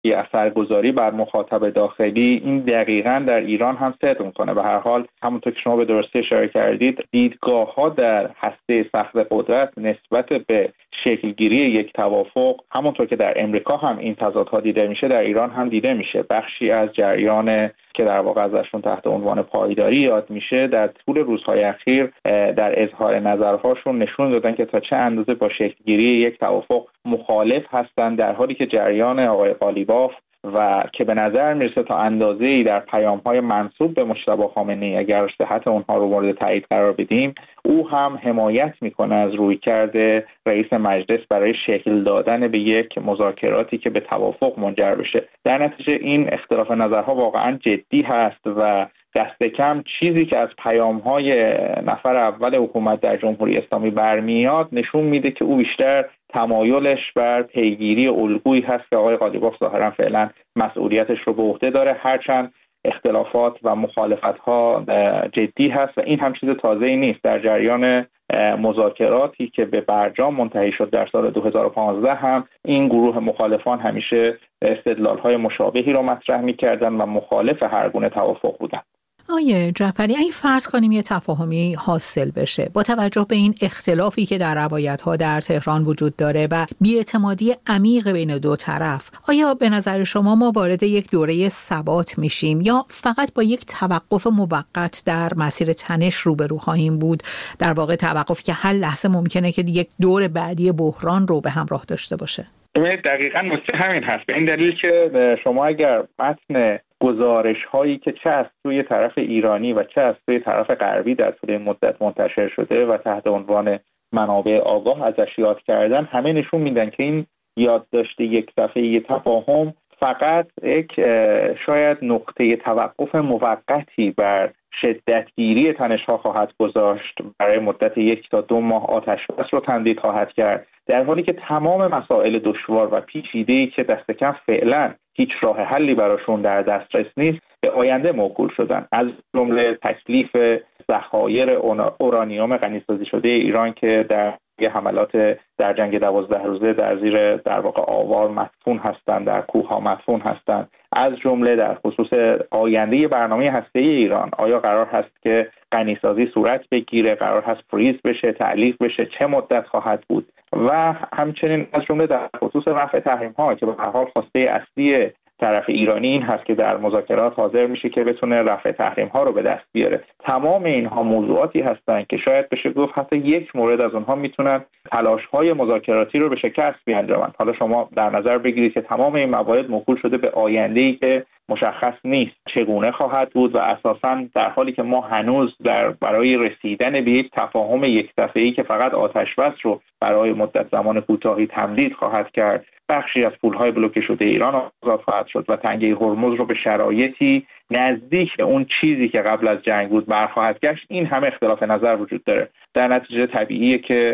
اثرگذاری بر مخاطب داخلی، این دقیقاً در ایران هم صدق میکنه. به هر حال همونطور که شما به درستی اشاره کردید، دیدگاه‌ها در هسته سقف قدرت نسبت به شکلگیری یک توافق، همونطور که در امریکا هم این تضادها دیده میشه، در ایران هم دیده میشه. بخشی از جریان که در واقع ازشون تحت عنوان پایداری یاد میشه، در طول روزهای اخیر در اظهار نظرهاشون نشون دادن که تا چه اندازه با شکلگیری یک توافق مخالف هستند، در حالی که جریان آقای قالیباف و که به نظر میرسه تا اندازه‌ای در پیام‌های منسوب به مجتبی خامنه‌ای، اگر صحت اونها رو مورد تایید قرار بدیم، او هم حمایت میکنه از رویکرد رئیس مجلس برای شکل دادن به یک مذاکراتی که به توافق منجر بشه. در نتیجه این اختلاف نظرها واقعا جدی هست و دست کم چیزی که از پیام‌های نفر اول حکومت در جمهوری اسلامی برمیاد نشون میده که او بیشتر تمایلش بر پیگیری الگویی هست که آقای قالیباف ظاهرا فعلا مسئولیتش رو به عهده داره، هرچند اختلافات و مخالفت‌ها جدی هست و این هم چیز تازه‌ای نیست. در جریان مذاکراتی که به برجام منتهی شد در سال 2015 هم این گروه مخالفان همیشه استدلال‌های مشابهی را مطرح می‌کردند و مخالف هر گونه توافق بودند. آیه جعفری، اگه فرض کنیم یه تفاهمی حاصل بشه با توجه به این اختلافی که در روایت‌ها در تهران وجود داره و بی‌اعتمادی عمیق بین دو طرف، آیا به نظر شما ما وارد یک دوره ثبات میشیم یا فقط با یک توقف موقت در مسیر تنش روبرو خواهیم بود؟ در واقع توقفی که هر لحظه ممکنه که یک دور بعدی بحران رو به همراه داشته باشه. دقیقاً نکته همین هست. به این دلیل که شما اگر متن گزارش هایی که چه از سوی طرف ایرانی و چه از سوی طرف غربی در طول این مدت منتشر شده و تحت عنوان منابع آگاه ازش یاد کردن، همه نشون میدن که این یادداشت یک صفحه‌ای تفاهم فقط یک شاید نقطه توقف موقتی بر شدتگیری تنش‌ها خواهد گذاشت، برای مدت 1 تا 2 ماه آتش‌بس رو تمدید خواهد کرد، در حالی که تمام مسائل دشوار و پیچیده‌ای که دست کم فعلا هیچ راه حلی براشون در دسترس نیست به آینده موکول شدن، از جمله تکلیف ذخایر اورانیوم غنیسازی شده ایران که در حملات در جنگ 12 روزه در زیر در واقع آوار مدفون هستند، در کوه‌ها مدفون هستند، از جمله در خصوص آینده برنامه هسته‌ای ایران، آیا قرار هست که غنیسازی صورت بگیره، قرار هست فریز بشه، تعلیق بشه، چه مدت خواهد بود، و همچنین از جمله در خصوص رفع تحریم‌ها که به هر حال خواسته اصلی طرف ایرانی این هست که در مذاکرات حاضر میشه که بتونه رفع تحریم‌ها رو به دست بیاره. تمام اینها موضوعاتی هستند که شاید بشه گفت حتی یک مورد از اونها میتونن تلاش‌های مذاکراتی رو به شکست بیانجامند. حالا شما در نظر بگیرید که تمام این موارد موکول شده به آینده‌ای که مشخص نیست چگونه خواهد بود و اساساً در حالی که ما هنوز برای رسیدن به یک تفاهم یک دفعه‌ای که فقط آتش‌بس رو برای مدت زمان کوتاهی تمدید خواهد کرد، بخشی از پول‌های بلوکه شده ایران آزاد خواهد شد و تنگه هرمز رو به شرایطی نزدیک به اون چیزی که قبل از جنگ بود برخواهد گشت، این همه اختلاف نظر وجود داره. در نتیجه طبیعیه که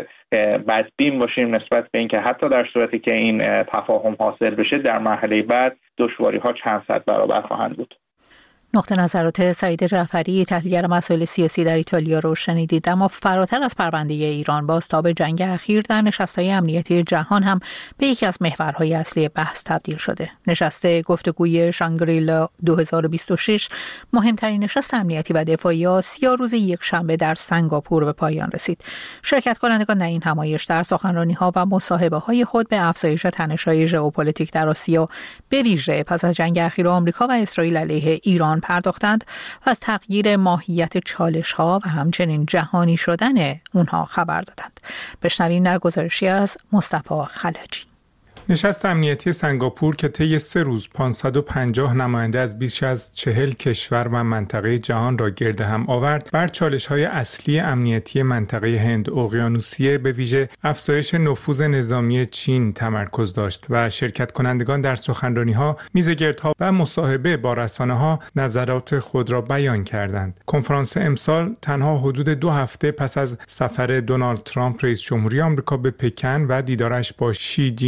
بدبین باشیم نسبت به اینکه حتی در صورتی که این تفاهم حاصل بشه، در مرحله بعد دشواری‌ها چند صد برابر خواهند بود. نقطه نظرات سعید جعفری، تحلیلگر مسائل سیاسی در ایتالیا رو شنیدید. اما فراتر از پرونده ایران، بازتاب جنگ اخیر در نشست‌های امنیتی جهان هم به یکی از محورهای اصلی بحث تبدیل شده. نشست گفتگوی شانگری-لا 2026، مهمترین نشست امنیتی و دفاعی آسیا، روز یکشنبه در سنگاپور به پایان رسید. شرکت کنندگان در این همایش در سخنرانی‌ها و مصاحبه‌های خود به افزایش تنش‌های ژئوپلیتیک در آسیا، به ویژه پس از جنگ اخیر آمریکا و اسرائیل علیه ایران پرداختند و از تغییر ماهیت چالش‌ها و همچنین جهانی شدن اونها خبر دادند. بشنویم در گزارشی از مصطفی خلجی. نشست امنیتی سنگاپور که طی 3 روز 550 نماینده از بیش از 40 کشور و منطقه جهان را گرد هم آورد، بر چالش‌های اصلی امنیتی منطقه هند اقیانوسیه، به ویژه افزایش نفوذ نظامی چین تمرکز داشت و شرکت کنندگان در سخنرانی‌ها، میزگردها و مصاحبه با رسانه‌ها نظرات خود را بیان کردند. کنفرانس امسال تنها حدود 2 هفته پس از سفر دونالد ترامپ رئیس جمهوری آمریکا به پکن و دیدارش با شی جین پینگ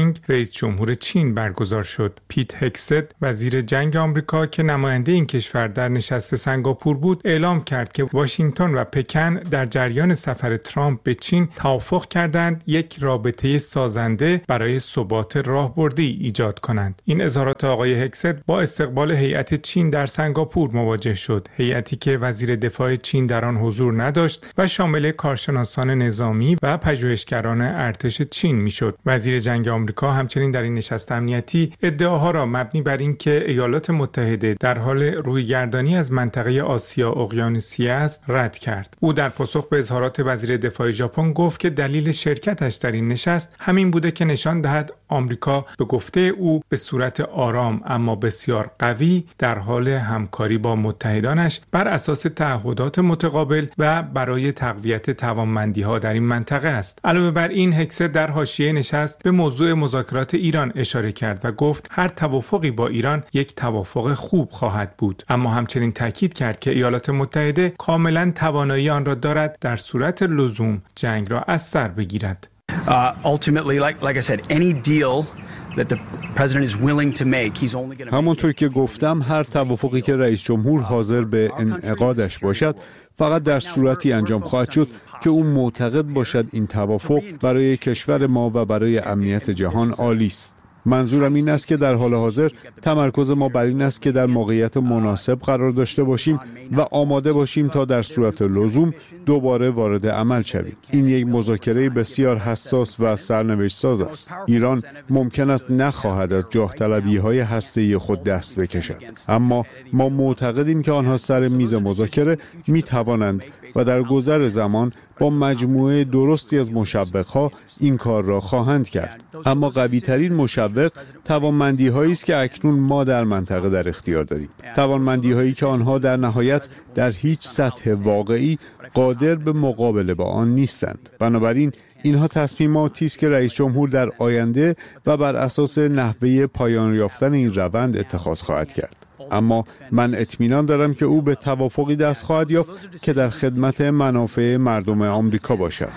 جینپینگ رئیس جمهور چین برگزار شد. پیت هگست وزیر جنگ آمریکا که نماینده این کشور در نشست سنگاپور بود اعلام کرد که واشنگتن و پکن در جریان سفر ترامپ به چین توافق کردند یک رابطه سازنده برای ثبات راهبردی ایجاد کنند. این اظهارات آقای هگست با استقبال هیئت چین در سنگاپور مواجه شد. هیئتی که وزیر دفاع چین در آن حضور نداشت و شامل کارشناسان نظامی و پژوهشگران ارتش چین میشد. وزیر جنگ آمریکا همچنین در این نشست امنیتی ادعاها را مبنی بر اینکه ایالات متحده در حال رویگردانی از منطقه آسیا اقیانوسیه است رد کرد. او در پاسخ به اظهارات وزیر دفاع ژاپن گفت که دلیل شرکتش در این نشست همین بوده که نشان دهد آمریکا به گفته او به صورت آرام اما بسیار قوی در حال همکاری با متحدانش بر اساس تعهدات متقابل و برای تقویت توانمندی‌ها در این منطقه است. علاوه بر این هگست در حاشیه نشست به موضوع مذاکرات ایران اشاره کرد و گفت هر توافقی با ایران یک توافق خوب خواهد بود، اما همچنین تاکید کرد که ایالات متحده کاملا توانایی آن را دارد در صورت لزوم جنگ را از سر بگیرد. Ultimately, like I said, any deal that the president is willing to make, he's only going to. همانطور که گفتم هر توافقی که رئیس جمهور حاضر به انعقادش باشد فقط در صورتی انجام خواهد شد که او معتقد باشد این توافق برای کشور ما و برای امنیت جهان عالی است. منظورم این است که در حال حاضر تمرکز ما بر این است که در موقعیت مناسب قرار داشته باشیم و آماده باشیم تا در صورت لزوم دوباره وارد عمل شویم. این یک مذاکره بسیار حساس و سرنوشت ساز است. ایران ممکن است نخواهد از جاه طلبی‌های هسته‌ای خود دست بکشد، اما ما معتقدیم که آنها سر میز مذاکره می‌توانند و در گذر زمان با مجموعه درستی از مشوق‌ها این کار را خواهند کرد. اما قوی‌ترین مشوق توانمندی‌هایی است که اکنون ما در منطقه در اختیار داریم. توانمندی‌هایی که آنها در نهایت در هیچ سطح واقعی قادر به مقابله با آن نیستند. بنابراین اینها تصمیماتی است که رئیس جمهور در آینده و بر اساس نحوه پایان یافتن این روند اتخاذ خواهد کرد. اما من اطمینان دارم که او به توافقی دست خواهد یافت که در خدمت منافع مردم آمریکا باشد.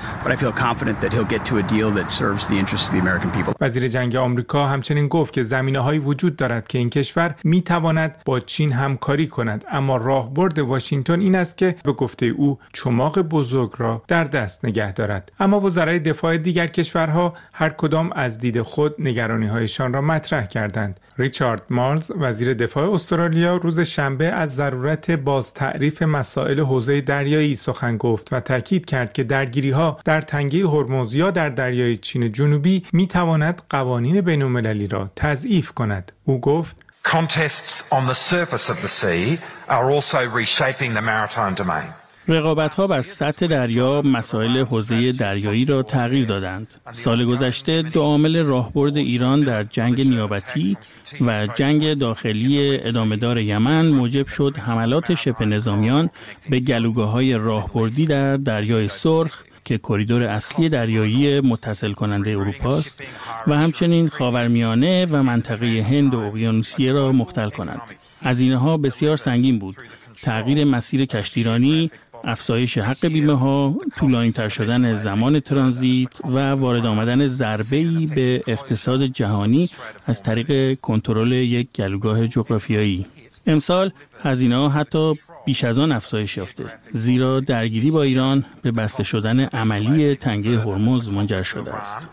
وزیر جنگ آمریکا همچنین گفت که زمینه‌هایی وجود دارد که این کشور می‌تواند با چین همکاری کند، اما راهبرد واشنگتن این است که به گفته او چماق بزرگ را در دست نگه دارد. اما وزرای دفاع دیگر کشورها هر کدام از دید خود نگرانی‌هایشان را مطرح کردند. ریچارد مالز وزیر دفاع استرالیا روز شنبه از ضرورت بازتعریف مسائل حوزه دریایی سخن گفت و تاکید کرد که درگیری‌ها در تنگه هرمز یا در دریای چین جنوبی می‌تواند قوانین بین‌المللی را تضعیف کند. او گفت Contests on the surface of the sea are also reshaping the maritime domain. رقابت‌ها بر سطح دریا مسائل حوزه دریایی را تغییر دادند. سال گذشته دو عامل راهبرد ایران در جنگ نیابتی و جنگ داخلی ادامه‌دار یمن موجب شد حملات شبه نظامیان به گلوگاه‌های راهبردی در دریای سرخ که کریدور اصلی دریایی متصل کننده اروپا است و همچنین خاورمیانه و منطقه هند و اقیانوسیه را مختل کنند. هزینه‌ها بسیار سنگین بود. تغییر مسیر کشتیرانی، افزایش حق بیمه‌ها، طولانی‌تر شدن زمان ترانزیت و وارد آمدن ضربه‌ای به اقتصاد جهانی از طریق کنترل یک گلوگاه جغرافیایی. امسال هزینه‌ها حتی بیش از آن افزایش یافته، زیرا درگیری با ایران به بسته شدن عملی تنگه هرمز منجر شده است.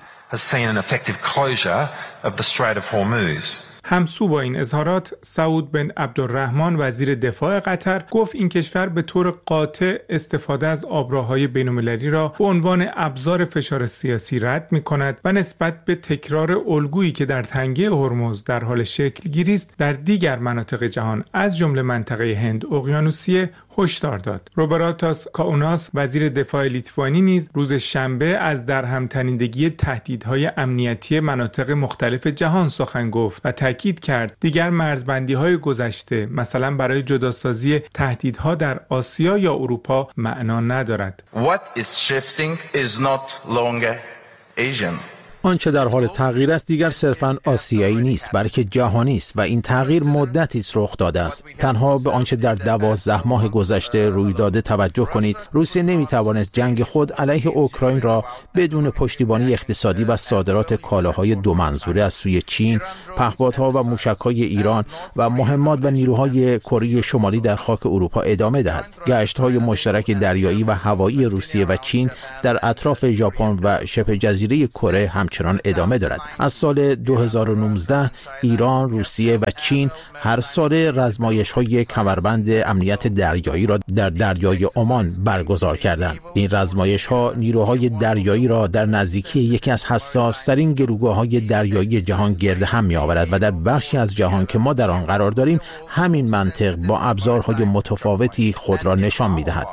همسو با این اظهارات، سعود بن عبدالرحمن وزیر دفاع قطر گفت این کشور به طور قاطع استفاده از آبراهای بین‌المللی را به عنوان ابزار فشار سیاسی رد می‌کند و نسبت به تکرار الگویی که در تنگه هرمز در حال شکل گیری است در دیگر مناطق جهان از جمله منطقه هند اقیانوسیه هشدار داد. روبراتاس کاوناس وزیر دفاع لیتوانی نیز روز شنبه از درهم‌تنیدگی تهدیدهای امنیتی مناطق مختلف جهان سخن گفت و تاکید کرد دیگر مرزبندی‌های گذشته مثلا برای جداسازی تهدیدها در آسیا یا اروپا معنا ندارد. What is shifting is not longer Asian. آنچه در حال تغییر است دیگر صرفاً آسیایی نیست بلکه جهانی است و این تغییر مدتی است رخ داده است. تنها به آنچه در 12 ماه گذشته روی داده توجه کنید. روسیه نمیتوانست جنگ خود علیه اوکراین را بدون پشتیبانی اقتصادی و صادرات کالاهای دو منظوره از سوی چین، پهپادها و موشک‌های ایران و مهمات و نیروهای کره شمالی در خاک اروپا ادامه دهد. گشت‌های مشترک دریایی و هوایی روسیه و چین در اطراف ژاپن و شبه جزیره کره همچنان ادامه دارد. از سال 2019 ایران، روسیه و چین هر سال رزمایش‌های کمربند امنیت دریایی را در دریای عمان برگزار کردند. این رزمایش‌ها نیروهای دریایی را در نزدیکی یکی از حساس‌ترین گروگاه‌های دریایی جهان گرد هم می‌آورد و در بخشی از جهان که ما در آن قرار داریم همین منطق با ابزارهای متفاوتی خود را نشان می‌دهد.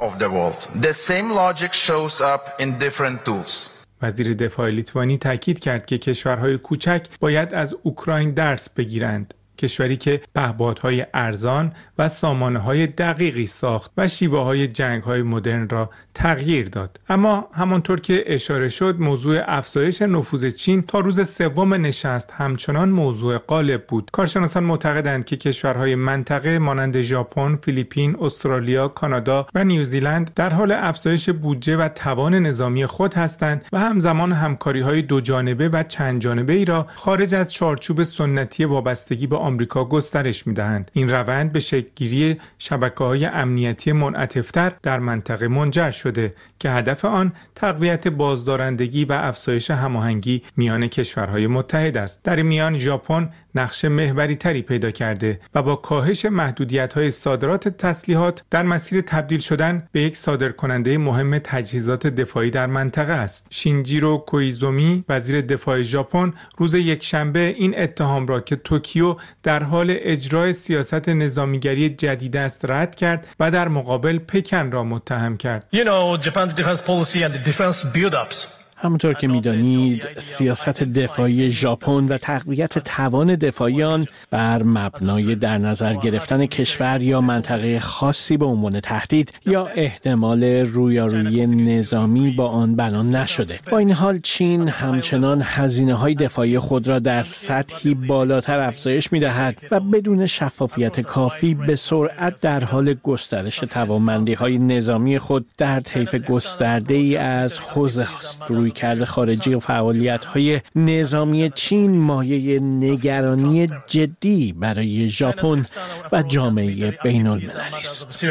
وزیر دفاع لیتوانی تاکید کرد که کشورهای کوچک باید از اوکراین درس بگیرند. کشوری که پهپادهای ارزان و سامانه‌های دقیقی ساخت و شیوه‌های جنگ‌های مدرن را تغییر داد. اما همانطور که اشاره شد، موضوع افزایش نفوذ چین تا روز سوم نشست همچنان موضوع غالب بود. کارشناسان معتقدند که کشورهای منطقه مانند ژاپن، فیلیپین، استرالیا، کانادا و نیوزیلند در حال افزایش بودجه و توان نظامی خود هستند و همزمان همکاری‌های دوجانبه و چند جانبه‌ای را خارج از چارچوب سنتی وابستگی به آمریکا گسترش می‌دهند. این روند به شکل‌گیری شبکه‌های امنیتی منعطف‌تر در منطقه منجر شده که هدف آن تقویت بازدارندگی و افزایش هماهنگی میان کشورهای متحد است. در این میان ژاپن نقش محوری تری پیدا کرده و با کاهش محدودیت‌های صادرات تسلیحات در مسیر تبدیل شدن به یک صادرکننده مهم تجهیزات دفاعی در منطقه است. شینجیرو کویزومی، وزیر دفاع ژاپن، روز یکشنبه این اتهام را که توکیو در حال اجرای سیاست نظامیگری جدید است رد کرد و در مقابل پکن را متهم کرد. Japan's defense policy and the defense build-ups. همونطور که می‌دانید سیاست دفاعی ژاپن و تقویت توان دفاعی آن بر مبنای در نظر گرفتن کشور یا منطقه خاصی به عنوان تهدید یا احتمال رویارویی نظامی با آن بنا نشده. با این حال چین همچنان هزینه‌های دفاعی خود را در سطحی بالاتر افزایش می‌دهد و بدون شفافیت کافی به سرعت در حال گسترش توانمندی‌های نظامی خود در طیف گسترده‌ای از حوزه‌هاست. رویکرد خارجی و فعالیت‌های نظامی چین مایه نگرانی جدی برای ژاپن و جامعه بین‌المللی است.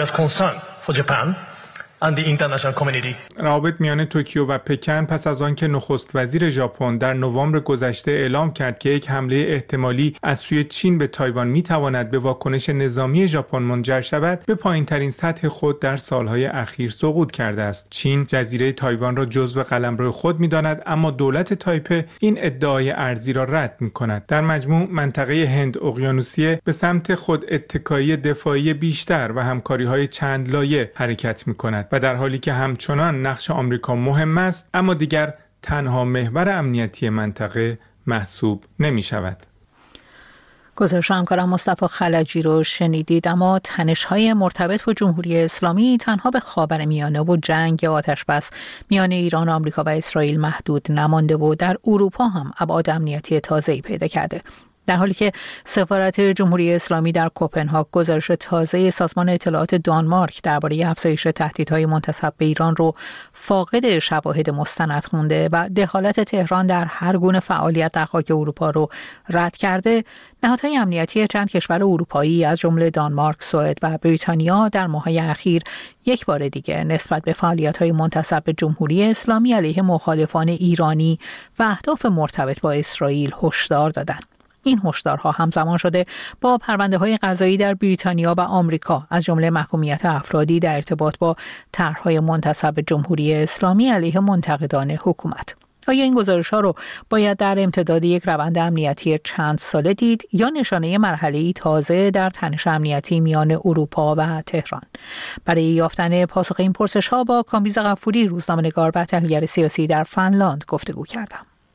روابط میان توکیو و پکن پس از آنکه نخست وزیر ژاپن در نوامبر گذشته اعلام کرد که یک حمله احتمالی از سوی چین به تایوان میتواند به واکنش نظامی ژاپن منجر شود، به پایین‌ترین سطح خود در سالهای اخیر سقوط کرده است. چین جزیره تایوان را جزو قلمرو خود می‌داند، اما دولت تایپه این ادعای ارضی را رد می‌کند. در مجموع منطقه هند اقیانوسیه به سمت خود اتکایی دفاعی بیشتر و همکاری‌های چند لایه حرکت می‌کند و در حالی که همچنان نقش آمریکا مهم است، اما دیگر تنها محور امنیتی منطقه محسوب نمی شود. گزارش همکارم مصطفی خلجی رو شنیدید. اما تنش‌های مرتبط با جمهوری اسلامی تنها به خاورمیانه و جنگ آتش بس میان ایران، آمریکا و اسرائیل محدود نمانده و در اروپا هم ابعاد امنیتی تازه‌ای پیدا کرده. در حالی که سفارت جمهوری اسلامی در کوپنهاگ گزارش تازه سازمان اطلاعات دانمارک درباره افزایش تهدیدهای منتسب به ایران رو فاقد شواهد مستند خونده و دخالت تهران در هر گونه فعالیت در خاک اروپا رو رد کرده، نهادهای امنیتی چند کشور اروپایی از جمله دانمارک، سوئد و بریتانیا در ماه‌های اخیر یک بار دیگر نسبت به فعالیت‌های منتسب به جمهوری اسلامی علیه مخالفان ایرانی و اهداف مرتبط با اسرائیل هشدار دادند. این هشدارها همزمان شده با پرونده‌های قضایی در بریتانیا و آمریکا از جمله محکومیت افرادی در ارتباط با طرح‌های منتسب به جمهوری اسلامی علیه منتقدان حکومت. آیا این گزارش‌ها رو باید در امتداد یک روند امنیتی چند ساله دید یا نشانه مرحله‌ای تازه در تنش امنیتی میان اروپا و تهران؟ برای یافتن پاسخ این پرسش‌ها با کامبیز غفوری، روزنامه‌نگار و تحلیلگر سیاسی در فنلاند گفتگو کردم.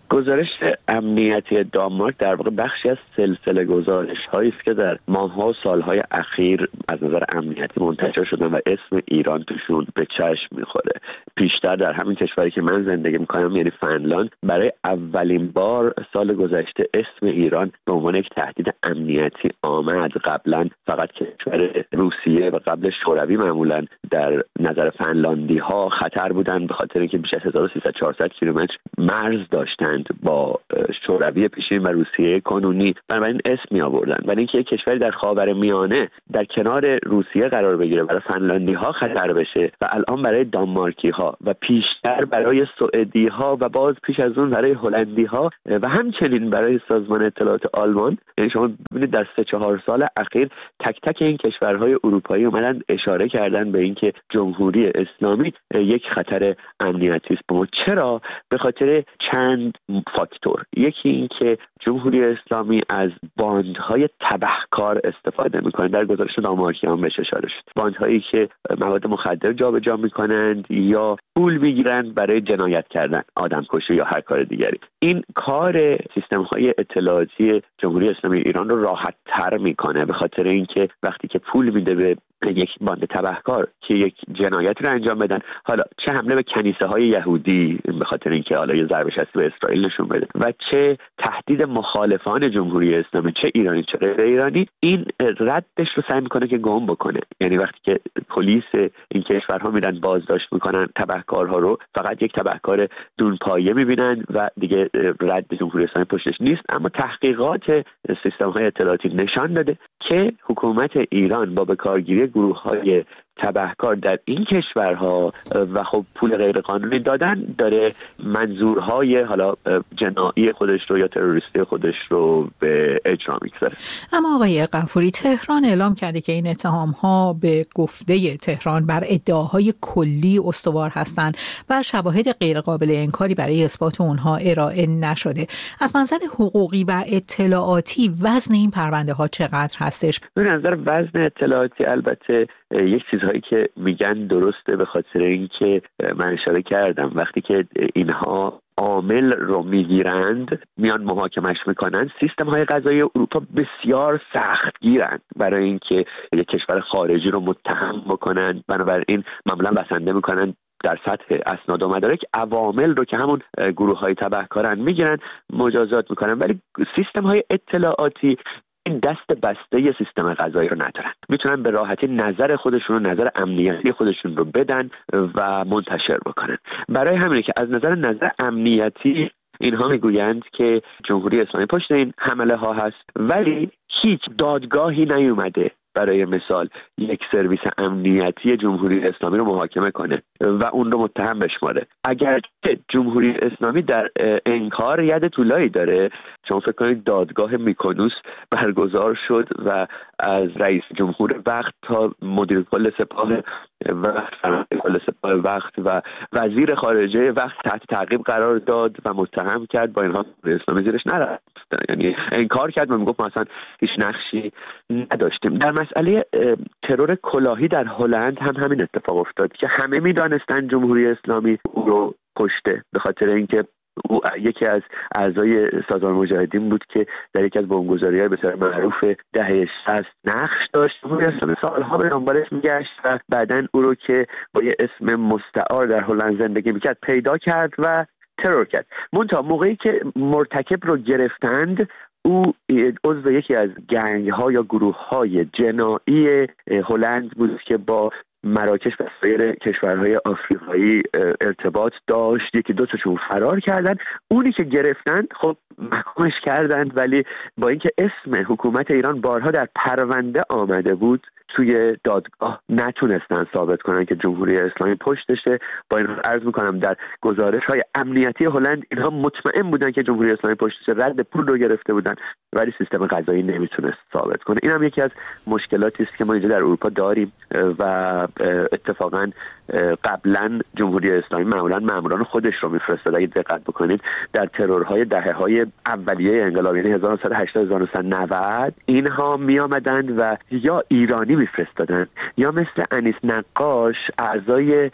گزارش امنیتی دانمارک در واقع بخشی از سلسله گزارش‌هایی است که در ماه‌ها و سال‌های اخیر از نظر امنیتی منتشر شدن و اسم ایران توشون به چشم می‌خوره. پیشتر در همین کشوری که من زندگی می‌کنم یعنی فنلاند، برای اولین بار سال گذشته اسم ایران به عنوان یک تهدید امنیتی آمد. قبلا فقط کشور روسیه و قبل شوروی معمولاً در نظر فنلاندی‌ها خطر بودند به خاطر اینکه بیش از 1300-400 کیلومتر مرز داشتند با شوروی پیشین و روسیه کنونی، بنابراین اسم می آوردن. ولی اینکه یک کشوری در خاورمیانه در کنار روسیه قرار بگیره برای فنلاندی‌ها خطر بشه و الان برای دانمارکی‌ها و پیشتر برای سوئدی‌ها و باز پیش از اون برای هلندی‌ها و همچنین برای سازمان اطلاعات آلمان، یعنی شما ببینید در 3-4 سال اخیر تک تک این کشورهای اروپایی اومدن اشاره کردن به اینکه جمهوری اسلامی یک خطر امنیتی است. چرا؟ به خاطر چند فاکتور. یکی این که جمهوری اسلامی از باندهای تبهکار استفاده میکنه. در گزارش دانمارکی هم بهش اشاره شد. باندهایی که مواد مخدر جابجا میکنند یا پول میگیرند برای جنایت کردن، آدمکشی یا هر کار دیگری. این کار سیستم‌های اطلاعاتی جمهوری اسلامی ایران رو راحت تر میکنه به خاطر اینکه وقتی که پول میده به یک باند تبهکار که یک جنایتی رو انجام بدن، حالا چه حمله به کنیسه‌های یهودی به خاطر اینکه حالا یه ضربه شستی به اسرائیل نشون بده و چه تهدید مخالفان جمهوری اسلامی، چه ایرانی چه غیر ایرانی، این ردش رو سعی میکنه که گم بکنه. یعنی وقتی که پلیس این کشورها میرن بازداشت میکنن تبهکارها رو، فقط یک تبهکار دونپایه میبینن و دیگه رد جمهوری اسلامی پشتش نیست. اما تحقیقات سیستم‌های اطلاعاتی نشان داده که حکومت ایران با بکارگیری گروه‌های تبهکار در این کشورها و خب پول غیرقانونی دادن داره منظورهای حالا جنایی خودش رو یا تروریستی خودش رو به اجرا میگذاره. اما آقای غفوری، تهران اعلام کرده که این اتهام‌ها به گفته تهران بر ادعاهای کلی استوار هستند و شواهد غیرقابل انکاری برای اثبات اونها ارائه نشده. از منظر حقوقی و اطلاعاتی وزن این پرونده ها چقدر هستش؟ به نظر وزن اطلاعاتی البته یک چیزهایی که میگن درسته، به خاطر اینکه من اشاره کردم وقتی که اینها عامل رو میگیرند میان محاکمش میکنن، سیستم های قضایی اروپا بسیار سخت گیرند برای اینکه یک کشور خارجی رو متهم بکنن. بنابراین معمولا بسنده میکنن در سطح اسناد و مدارک عوامل رو که همون گروه های تبهکارن میگیرن مجازات میکنن، ولی سیستم های اطلاعاتی این دست بسته ی سیستم قضایی رو ندارن، میتونن به راحتی نظر خودشون و نظر امنیتی خودشون رو بدن و منتشر بکنن. برای همینه که از نظر امنیتی اینها میگویند که جمهوری اسلامی پشت این حمله ها هست، ولی هیچ دادگاهی نیومده برای مثال یک سرویس امنیتی جمهوری اسلامی رو محاکمه کنه و اون رو متهم بشماره. اگر جمهوری اسلامی در انکار ید طولایی داره، شما فکر کنید دادگاه میکونوس برگزار شد و از رئیس جمهور وقت تا مدیر کل سپاه وقت، کل سپاه وقت و وزیر خارجه وقت تحت تعقیب قرار داد و متهم کرد. با اینها اسلامی زیرش نرفت، یعنی انکار کرد و میگفت ما اصلا هیچ نقشی نداشتیم. در مسئله ترور کلاهی در هلند هم همین اتفاق افتاد که همه میدانستن جمهوری اسلامی او رو کشته، به خاطر اینکه او یکی از اعضای سازمان مجاهدین بود که در یکی از بمبگذاری‌های بسیار معروف دهه 60 نقش داشت. جمهوری اسلامی سالها به دنبالش میگشت و بعداً او رو که با یه اسم مستعار در هلند زندگی میکرد پیدا کرد و ترور کرد. منتها موقعی که مرتکب رو گرفتند، او عضو یکی از گنگ‌ها یا گروه‌های جنایی هلند بود که با مراکش و سایر کشورهای آفریقایی ارتباط داشت. یکی دو تاشون فرار کردن، اونی که گرفتن خب محکومش کردند، ولی با اینکه اسم حکومت ایران بارها در پرونده آمده بود توی دادگاه نتونستن ثابت کنن که جمهوری اسلامی پشتشه. با این عرض میکنم در گزارش‌های امنیتی هلند اینها مطمئن بودن که جمهوری اسلامی پشتشه، رد پول رو گرفته بودن، ولی سیستم قضایی نمیتونست ثابت کنه. این هم یکی از مشکلاتی است که ما اینجا در اروپا داریم و اتفاقا قبلا جمهوری اسلامی معمولا ماموران خودش رو میفرستاد. اگه دقت بکنید در ترورهای دهه‌های اولیه انقلاب یعنی 1980-1990 اینها می آمدن و یا ایرانی میفرستادن یا مثل انیس نقاش اعضای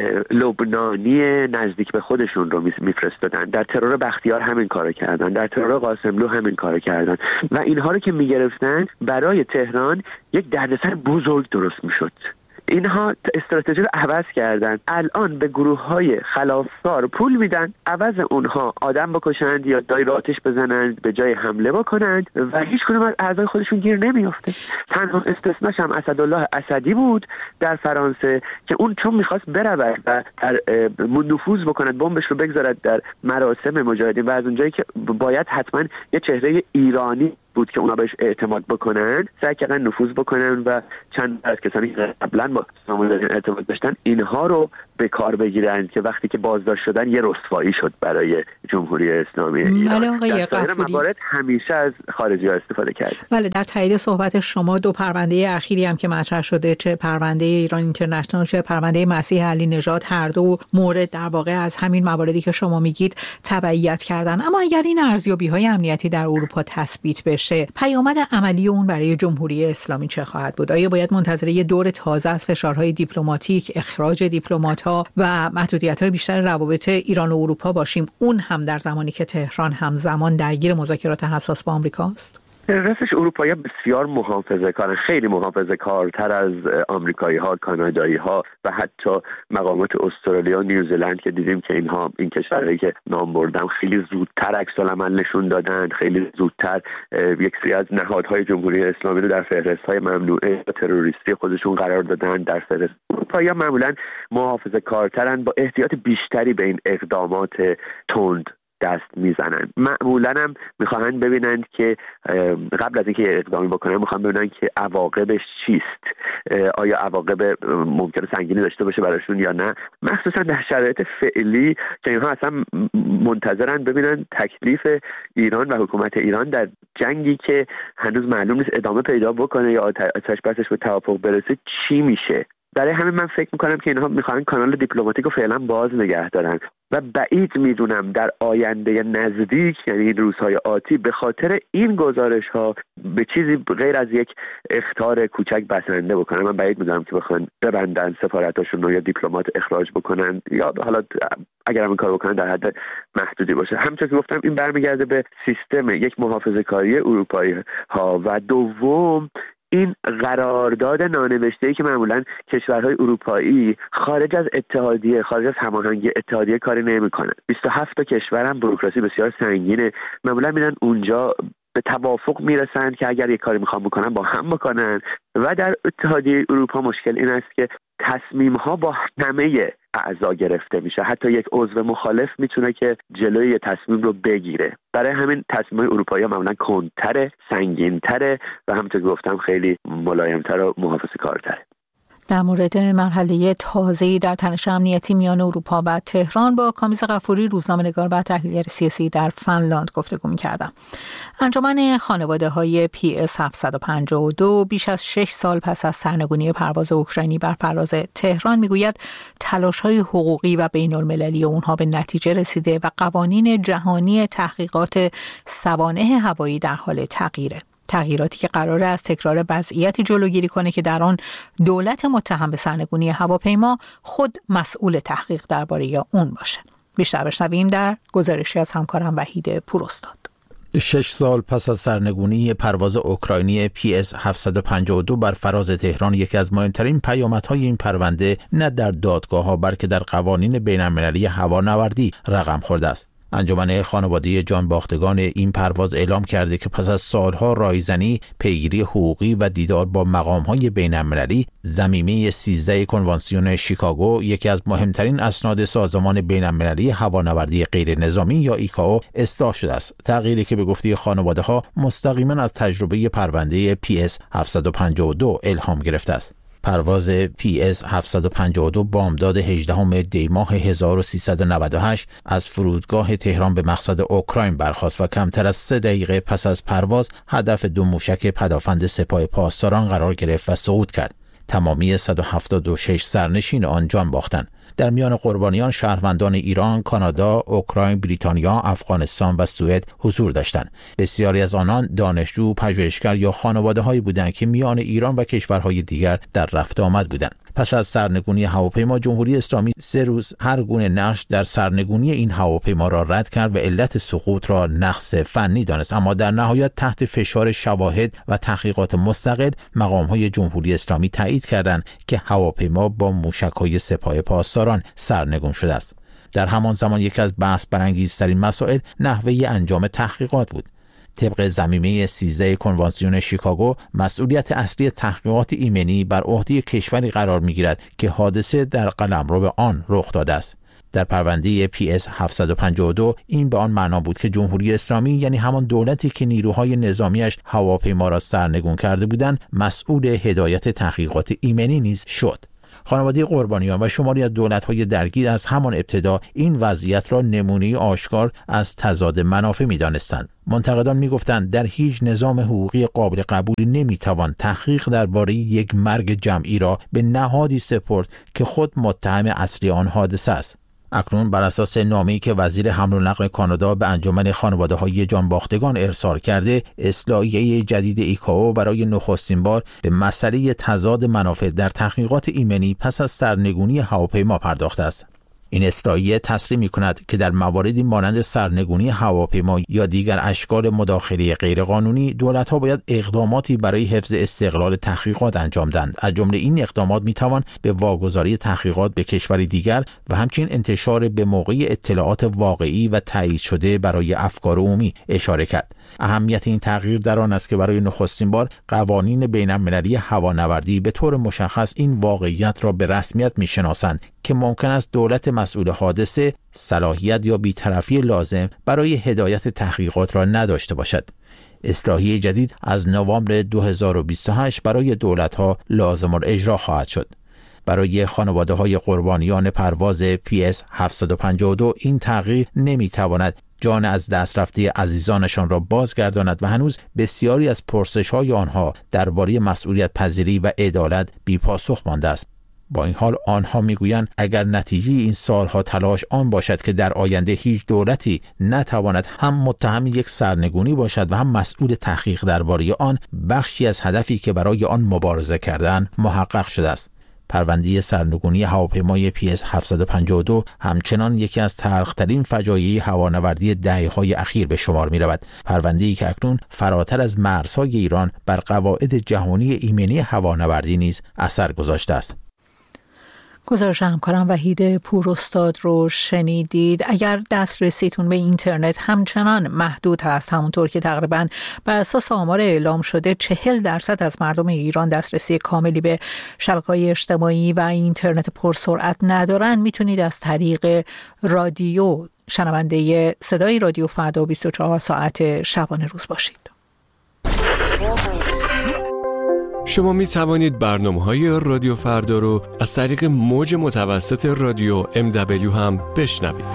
لبنانی نزدیک به خودشون رو میفرستادن. در ترور بختیار همین کارو کردن، در ترور قاسملو همین کارو کردن و اینها رو که میگرفتن برای تهران یک دردسر بزرگ درست میشد. اینها استراتژی رو عوض کردن. الان به گروه‌های خلافکار پول میدن، عوض اونها آدم بکشند یا دایی رو آتش بزنند به جای حمله بکنند و هیچ کدوم از اعضای خودشون گیر نمیافته. تنها استثناش هم اسدالله اسدی بود در فرانسه که اون چون میخواست برود و در نفوذ بکند، بمبش رو بگذارد در مراسم مجاهدین و از اونجایی که باید حتما یه چهره ایرانی بود که اونا بهش اعتماد بکنن، سعی کردن نفوذ بکنن و چند از کسانی که قبلا با اسلام ارتباط داشتن اینها رو به کار بگیرن که وقتی که بازداشت شدن یه رسوایی شد برای جمهوری اسلامی ایران. در موارد همیشه از خارجی‌ها استفاده کرد. بله، در تایید صحبت شما دو پرونده اخیری هم که مطرح شده، چه پرونده ایران اینترنشنال چه پرونده مسیح علی نژاد، هر دو مورد در واقع از همین مواردی که شما میگید تبعیت کردن. اما اگر این ارزیابی‌های امنیتی در اروپا تثبیت بشه، پیامد عملی اون برای جمهوری اسلامی چه خواهد بود؟ آیا باید منتظر یه دور تازه از فشارهای دیپلماتیک، اخراج دیپلمات‌ها و محدودیت‌های بیشتر روابط ایران و اروپا باشیم، اون هم در زمانی که تهران همزمان درگیر مذاکرات حساس با آمریکاست؟ راستش اروپایی‌ها بسیار محافظه‌کارن، خیلی محافظه‌کارتر از آمریکایی‌ها، کانادایی‌ها و حتی مقامات استرالیا و نیوزلند که دیدیم که اینها این کشورهایی که نام بردم خیلی زودتر عکس‌العمل نشون دادن، خیلی زودتر یک سری از نهادهای جمهوری اسلامی رو در فهرست‌های ممنوعه تروریستی خودشون قرار دادن. در فهرست اروپایی‌ها معمولاً محافظه‌کارترن، با احتیاط بیشتری به این اقدامات تند دست میزنن. معمولا هم میخواهند ببینند که قبل از اینکه اقدامی بکنن میخوان ببینن که عواقبش چیست، آیا عواقب ممکنه سنگینی داشته باشه براشون یا نه، مخصوصا در شرایط فعلی که اینها اصلا منتظرن ببینن تکلیف ایران و حکومت ایران در جنگی که هنوز معلوم نیست ادامه پیدا بکنه یا آتش بسش به توافق برسه چی میشه. برای همین من فکر میکنم که اینها میخوان کانال دیپلماتیک رو فعلا باز نگه دارن و بعید میدونم در آینده نزدیک، یعنی این روزهای آتی، به خاطر این گزارش ها به چیزی غیر از یک اخطار کوچک بسنده بکنن. من بعید میدونم که بخوان ببندن سفارتاشون رو یا دیپلمات اخراج بکنن یا حالا اگر هم این کار بکنن در حد محدودی باشه. همونطور که گفتم این برمیگرده به سیستم یک محافظه‌کاری اروپایی ها و دوم این قرارداد نانوشته‌ای که معمولاً کشورهای اروپایی خارج از اتحادیه، خارج از هماهنگی اتحادیه کاری نمی‌کنن. 27 تا کشور هم بوروکراسی بسیار سنگینه، معمولاً میرن اونجا به توافق میرسن که اگر یک کاری میخوان بکنن با هم بکنن و در اتحادیه اروپا مشکل این است که تصمیم‌ها با همه اعضا گرفته میشه، حتی یک عضو مخالف میتونه که جلوی یه تصمیم رو بگیره. برای همین تصمیم‌های اروپایی معمولاً کندتره، سنگین‌تره و همونطور که گفتم خیلی ملایم‌تر و محافظه‌کارتره. در مورد مرحله تازه‌ای در تنش امنیتی میان اروپا و تهران با کامیز غفوری، روزنامه‌نگار و تحلیلگر سیاسی در فنلاند گفتگو می‌کردم. انجمن خانواده‌های PS 752 بیش از 6 سال پس از سرنگونی پرواز اوکراینی بر فراز تهران میگوید تلاش‌های حقوقی و بین‌المللی اونها به نتیجه رسیده و قوانین جهانی تحقیقات سوانح هوایی در حال تغییره. تغییراتی که قراره از تکرار وضعیتی جلوگیری کنه که در آن دولت متهم به سرنگونی هواپیما خود مسئول تحقیق درباره اون باشه. بیشتر بشنویم در گزارشی از همکارم وحید پوراستاد. 6 سال پس از سرنگونی پرواز اوکراینی PS 752 بر فراز تهران، یکی از مهمترین پیامدهای این پرونده نه در دادگاه‌ها بلکه در قوانین بین‌المللی هوانوردی رقم خورده است. انجمن خانواده جانباختگان این پرواز اعلام کرده که پس از سالها رایزنی، پیگیری حقوقی و دیدار با مقام‌های بین‌المللی، ضمیمه 13 کنوانسیون شیکاگو، یکی از مهمترین اسناد سازمان بین‌المللی هوانوردی غیر نظامی یا ایکائو، اصلاح شده است. تغییری که به گفته خانواده‌ها مستقیما از تجربه پرونده PS 752 الهام گرفته است. پرواز PS 752 بامداد 18 دی ماه 1398 از فرودگاه تهران به مقصد اوکراین برخاست و کمتر از 3 دقیقه پس از پرواز هدف 2 موشک پدافند سپاه پاسداران قرار گرفت و صعود کرد. تمامی 176 سرنشین آن جان باختند. در میان قربانیان شهروندان ایران، کانادا، اوکراین، بریتانیا، افغانستان و سوئد حضور داشتند. بسیاری از آنان دانشجو، پژوهشگر یا خانواده‌هایی بودند که میان ایران و کشورهای دیگر در رفت آمد بودند. پس از سرنگونی هواپیما، جمهوری اسلامی 3 روز هر گونه نقش در سرنگونی این هواپیما را رد کرد و علت سقوط را نقص فنی دانست، اما در نهایت تحت فشار شواهد و تحقیقات مستقل مقام‌های جمهوری اسلامی تایید کردند که هواپیما با موشک‌های سپاه پاسداران سرنگون شده است. در همان زمان یکی از بحث برانگیزترین مسائل نحوه انجام تحقیقات بود. طبق ضمیمه 13 کنوانسیون شیکاگو، مسئولیت اصلی تحقیقات ایمنی بر عهده کشوری قرار می‌گیرد که حادثه در قلمرو آن رخ داده است. در پرونده PS 752 این به آن معنا بود که جمهوری اسلامی، یعنی همان دولتی که نیروهای نظامیش هواپیما را سرنگون کرده بودند، مسئول هدایت تحقیقات ایمنی نیز شد. خانواده قربانیان و شماری از دولت‌های درگیر از همان ابتدا این وضعیت را نمونه‌ای آشکار از تضاد منافع می‌دانستند. منتقدان می‌گفتند در هیچ نظام حقوقی قابل قبولی نمی‌توان تحقیق درباره یک مرگ جمعی را به نهادی سپرد که خود متهم اصلی آن حادثه است. اکنون بر اساس نامه‌ای که وزیر حمل و نقل کانادا به انجمن خانواده‌های جانباختگان ارسال کرده، اصلاحیه جدید ایکائو برای نخستین بار به مسئله تضاد منافع در تحقیقات ایمنی پس از سرنگونی هواپیما پرداخته است. این اصلاحیه تصریح می‌کند که در مواردی مانند سرنگونی هواپیما یا دیگر اشکال مداخله غیرقانونی، دولت‌ها باید اقداماتی برای حفظ استقلال تحقیقات انجام دهند. از جمله این اقدامات می‌توان به واگذاری تحقیقات به کشوری دیگر و همچنین انتشار به موقع اطلاعات واقعی و تایید شده برای افکار عمومی اشاره کرد. اهمیت این تغییر در آن است که برای نخستین بار قوانین بین‌المللی هوانوردی به طور مشخص این واقعیت را به رسمیت می‌شناسند که ممکن است دولت مسئول حادثه صلاحیت یا بی‌طرفی لازم برای هدایت تحقیقات را نداشته باشد. اصلاحیه جدید از نوامبر 2028 برای دولت‌ها لازم الاجرا خواهد شد. برای خانواده‌های قربانیان پرواز PS 752 این تغییر نمی‌تواند جان از دست رفته عزیزانشان را بازگرداند و هنوز بسیاری از پرسش‌های آنها درباره مسئولیت پذیری و عدالت بی‌پاسخ مانده است. با این حال آنها میگویند اگر نتیجه این سالها تلاش آن باشد که در آینده هیچ دولتی نتواند هم متهم یک سرنگونی باشد و هم مسئول تحقیق درباره آن، بخشی از هدفی که برای آن مبارزه کردند محقق شده است. پرونده سرنگونی هواپیمای PS 752 همچنان یکی از تلخ‌ترین فجایع هوانوردی دهه‌های اخیر به شمار می‌رود. پرونده‌ای که اکنون فراتر از مرزهای ایران بر قواعد جهانی ایمنی هوانوردی نیز اثر گذاشته است. گزارش همکارم وحید پوراستاد رو شنیدید. اگر دسترسیتون به اینترنت همچنان محدود هست، همونطور که تقریباً بر اساس آمار اعلام شده 40% از مردم ایران دسترسی کاملی به شبکه‌های اجتماعی و اینترنت پرسرعت ندارن، میتونید از طریق رادیو شنونده صدای رادیو فردا 24 ساعت شبانه روز باشید. شما می توانید برنامه‌های رادیو فردا رو از طریق موج متوسط رادیو MW هم بشنوید.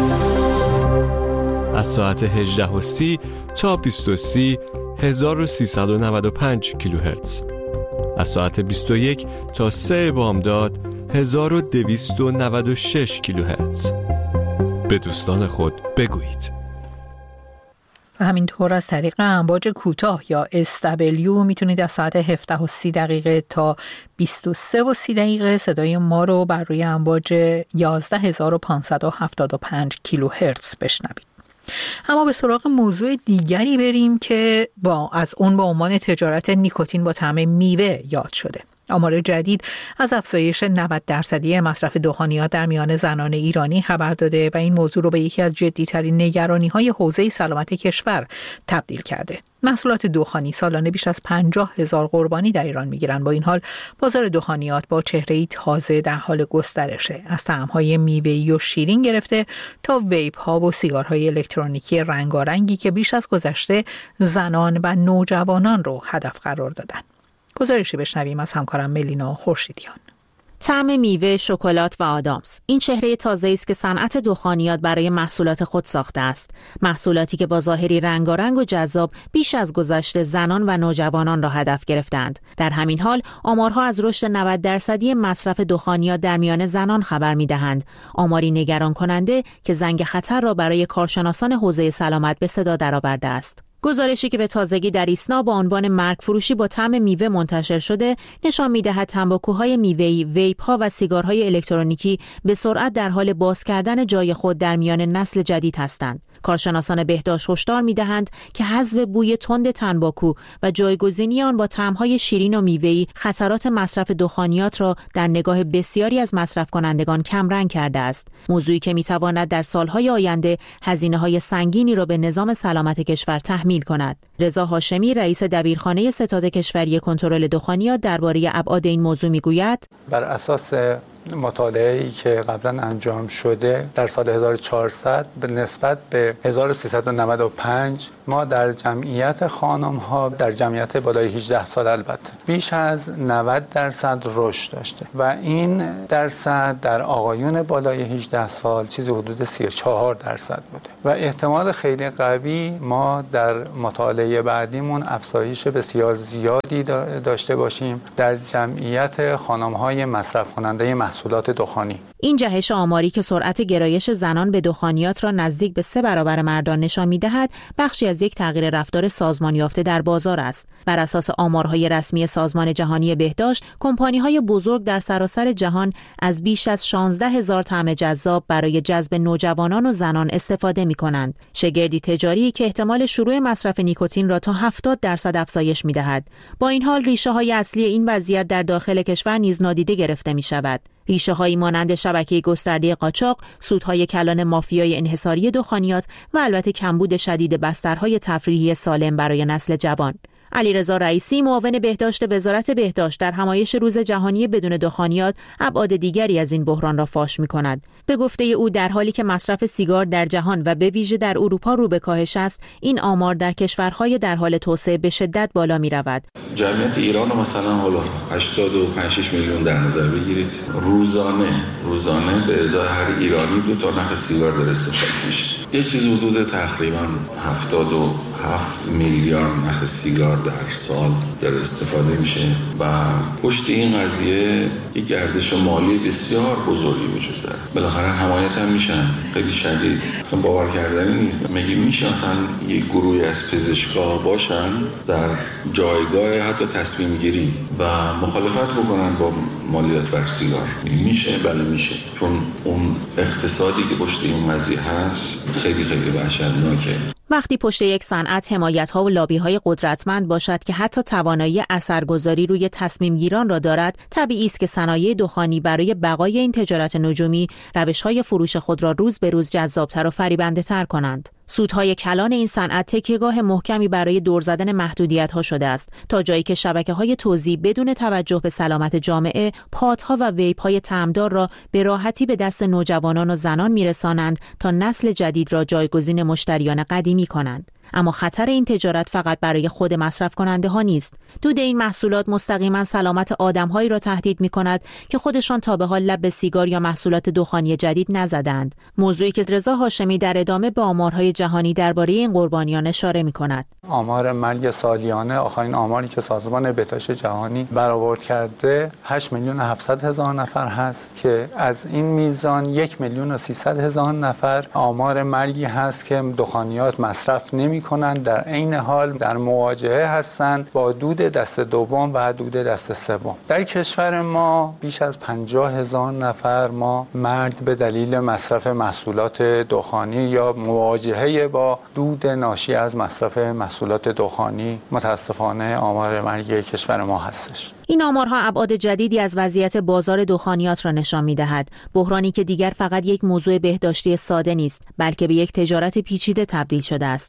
از ساعت 18:30 تا 20:30 1395 کیلوهرتز. از ساعت 21 تا 3 بامداد 1296 کیلوهرتز. به دوستان خود بگویید. و همینطور از طریق امواج کوتاه یا SW میتونید از ساعت 17:30 تا 23:30 صدای ما رو بر روی امواج 11575 کیلوهرتز بشنوید. اما به سراغ موضوع دیگری بریم که با عنوان تجارت نیکوتین با طعم میوه یاد شده. آمار جدید از افزایش 90% مصرف دخانیات در میان زنان ایرانی خبر داده و این موضوع رو به یکی از جدی‌ترین نگرانی‌های حوزه سلامت کشور تبدیل کرده. محصولات دخانی سالانه بیش از 50,000 قربانی در ایران می‌گیرند. با این حال بازار دخانیات با چهره‌ای تازه در حال گسترشه. از طعم‌های میوه‌ای و شیرین گرفته تا ویپ‌ها و سیگارهای الکترونیکی رنگارنگی که بیش از گذشته زنان و نوجوانان رو هدف قرار دادن. گزارشی بشنویم از همکارم ملینا خورشیدیان. طعم میوه، شکلات و آدامس. این چهره تازه‌ای است که صنعت دخانیات برای محصولات خود ساخته است. محصولاتی که با ظاهری رنگارنگ و جذاب بیش از گذشته زنان و نوجوانان را هدف گرفتند. در همین حال، آمارها از رشد 90% مصرف دخانیات در میان زنان خبر می‌دهند. آماری نگران کننده که زنگ خطر را برای کارشناسان حوزه سلامت به صدا درآورده است. گزارشی که به تازگی در ایسنا با عنوان مرگ فروشی با طعم میوه منتشر شده نشان می‌دهد تنباکوهای میوه‌ای، ویپ‌ها و سیگارهای الکترونیکی به سرعت در حال باز کردن جای خود در میان نسل جدید هستند. کارشناسان بهداشت هشدار می‌دهند که حذف بوی تند تنباکو و جایگزینی آن با طعم‌های شیرین و میوه‌ای خطرات مصرف دخانیات را در نگاه بسیاری از مصرف کنندگان کمرنگ کرده است. موضوعی که می‌تواند در سال‌های آینده هزینه‌های سنگینی را به نظام سلامت کشور تحمیل کند. رضا هاشمی رئیس دبیرخانه ستاد کشوری کنترل دخانیات درباره ابعاد این موضوع میگوید: بر اساس مطالعه‌ای که قبلا انجام شده در سال 1400 به نسبت به 1395 ما در جمعیت خانم‌ها در جمعیت بالای 18 سال البته بیش از 90% رشد داشته و این درصد در آقایون بالای 18 سال چیزی حدود 34% بوده و احتمال خیلی قوی ما در مطالعه بعدیمون افزایش بسیار زیادی داشته باشیم در جمعیت خانم‌های مصرف کننده محصولات دخانی. این جهش آماری که سرعت گرایش زنان به دخانیات را نزدیک به 3 برابر مردان نشان می‌دهد، بخشی از یک تغییر رفتار سازمان یافته در بازار است. بر اساس آمارهای رسمی سازمان جهانی بهداشت، کمپانی‌های بزرگ در سراسر جهان از بیش از 16,000 طعم جذاب برای جذب نوجوانان و زنان استفاده می‌کنند. شگردی تجاری که احتمال شروع مصرف نیکوتین را تا 70% افزایش می‌دهد. با این حال ریشه‌های اصلی این وضعیت در داخل کشور نیز نادیده گرفته می‌شود. ریشه‌هایی مانند شبکه گسترده قاچاق، سودهای کلان مافیای انحصاری دخانیات و البته کمبود شدید بسترهای تفریحی سالم برای نسل جوان. علیرضا رئیسی معاون بهداشت وزارت بهداشت در همایش روز جهانی بدون دخانیات ابعاد دیگری از این بحران را فاش می‌کند. به گفته او در حالی که مصرف سیگار در جهان و به ویژه در اروپا رو به کاهش است، این آمار در کشورهای در حال توسعه به شدت بالا می‌رود. جمعیت ایران رو مثلا حالا 85 میلیون در نظر بگیرید، روزانه به ازای هر ایرانی 2 تا نخ سیگار در استفاده میشه. یه چیز حدود تقریبا 77 میلیارد نخ سیگار در سال در استفاده میشه و پشت این قضیه یک گردش مالی بسیار بزرگی وجود داره. بالاخره حمایت هم میشن خیلی شدید. اصلا باور کردنی نیست. میشه اصلا یک گروهی از پزشکا باشن در جایگاه حتی تصمیم گیری و مخالفت بکنن با مالیات بر سیگار. میشه، بله میشه، چون اون اقتصادی که پشت این قضیه هست خیلی وحشتناکه. وقتی پشت یک صنعت حمایت‌ها و لابی‌های قدرتمند باشد که حتی توانایی اثرگذاری روی تصمیم گیران را دارد، طبیعی است که صنایع دخانی برای بقای این تجارت نجومی روش‌های فروش خود را روز به روز جذاب‌تر و فریبنده‌تر کنند. سودهای کلان این صنعت تکیه‌گاه محکمی برای دور زدن محدودیت‌ها شده است، تا جایی که شبکه‌های توزیع بدون توجه به سلامت جامعه، پادها و ویپ‌های طعمدار را به راحتی به دست نوجوانان و زنان می‌رسانند تا نسل جدید را جایگزین مشتریان قدیمی کنند. اما خطر این تجارت فقط برای خود مصرف کننده ها نیست. دود این محصولات مستقیما سلامت آدم‌هایی را تهدید می‌کند که خودشان تا به حال لب به سیگار یا محصولات دخانی جدید نزدند. موضوعی که رضا هاشمی در ادامه به آمارهای جهانی درباره این قربانیان اشاره می‌کند. آمار مرگ سالیانه، آخرین آماری که سازمان بهداشت جهانی برآورد کرده 8,700,000 نفر هست که از این میزان 1,300,000 نفر آمار مرگی هست که دخانیات مصرف نمی‌کنند، در عین حال در مواجهه هستند با دود دست دوم و دود دست سوم. در کشور ما بیش از 50,000 نفر ما مرگ به دلیل مصرف محصولات دخانی یا مواجهه با دود ناشی از مصرف محصولات دخانی متاسفانه آمار مرگ کشور ما هستش. این آمارها ابعاد جدیدی از وضعیت بازار دخانیات را نشان می‌دهد، بحرانی که دیگر فقط یک موضوع بهداشتی ساده نیست، بلکه به یک تجارت پیچیده تبدیل شده است. در